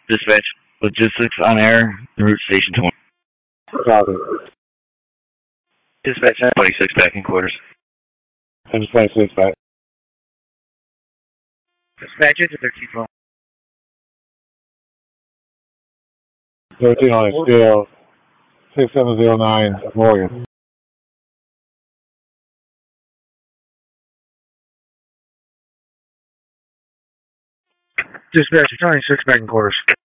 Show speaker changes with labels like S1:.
S1: Dispatch, logistics on air, route station 20.
S2: Copy.
S1: Dispatch 26 back in quarters.
S2: I'm just 26 back.
S1: Dispatch into 13 phone.
S2: 13 on scale 6709 Morgan.
S3: Dispatch 26 back in quarters.